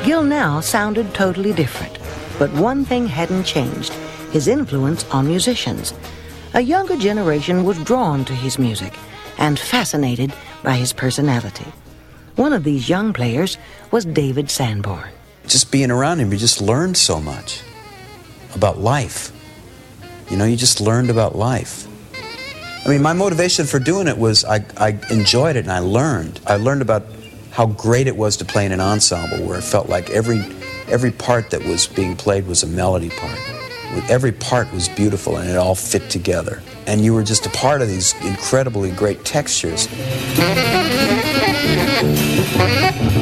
Gil now sounded totally different, but one thing hadn't changed: his influence on musicians. A younger generation was drawn to his music and fascinated by his personality. One of these young players was David Sanborn. Just being around him, you just learned so much about life. You know, you just learned about life. I mean, my motivation for doing it was I enjoyed it and I learned. I learned about how great it was to play in an ensemble where it felt like every part that was being played was a melody part. Every part was beautiful and it all fit together. And you were just a part of these incredibly great textures.